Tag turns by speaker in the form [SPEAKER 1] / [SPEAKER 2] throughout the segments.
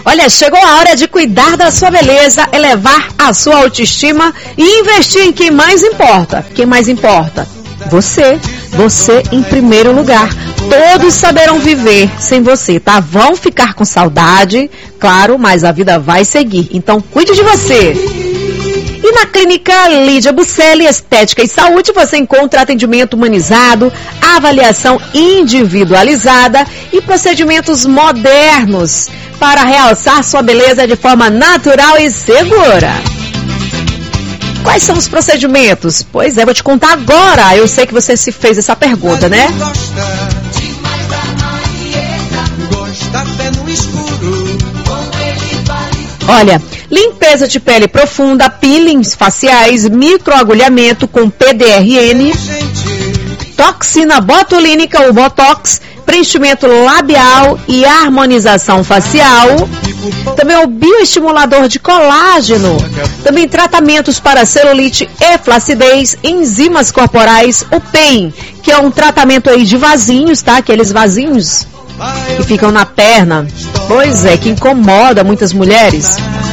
[SPEAKER 1] Olha, chegou a hora de cuidar da sua beleza, elevar a sua autoestima e investir em quem mais importa. Quem mais importa? Você. Você em primeiro lugar. Todos saberão viver sem você, tá? Vão ficar com saudade, claro, mas a vida vai seguir. Então, cuide de você. E na Clínica Lídia Bucelli, Estética e Saúde, você encontra atendimento humanizado, avaliação individualizada e procedimentos modernos para realçar sua beleza de forma natural e segura. Quais são os procedimentos? Pois é, vou te contar agora. Eu sei que você se fez essa pergunta, né? Olha, limpeza de pele profunda, peelings faciais, microagulhamento com PDRN, toxina botulínica ou botox, preenchimento labial e harmonização facial. Também o bioestimulador de colágeno. Também tratamentos para celulite e flacidez, enzimas corporais, o PEN, que é um tratamento aí de vasinhos, tá? Aqueles vasinhos que ficam na perna. Pois é, que incomoda muitas mulheres.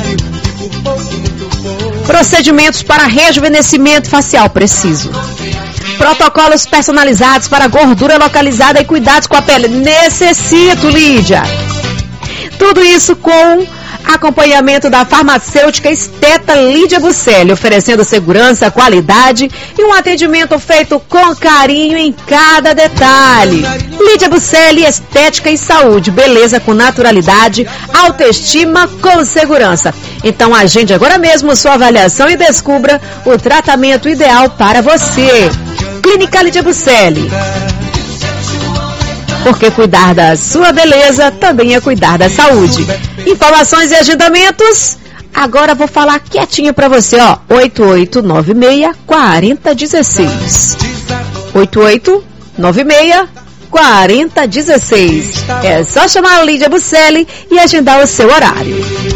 [SPEAKER 1] Procedimentos para rejuvenescimento facial preciso. Protocolos personalizados para gordura localizada e cuidados com a pele. Necessito, Lídia. Tudo isso com acompanhamento da farmacêutica Esteta Lídia Bucelli, oferecendo segurança, qualidade e um atendimento feito com carinho em cada detalhe. Lídia Bucelli, Estética e Saúde, beleza com naturalidade, autoestima com segurança. Então agende agora mesmo sua avaliação e descubra o tratamento ideal para você. Clínica Lídia Bucelli. Porque cuidar da sua beleza também é cuidar da saúde. Informações e agendamentos, agora vou falar quietinho para você, ó. 8896-4016. 8896-4016. É só chamar a Lídia Bucelli e agendar o seu horário.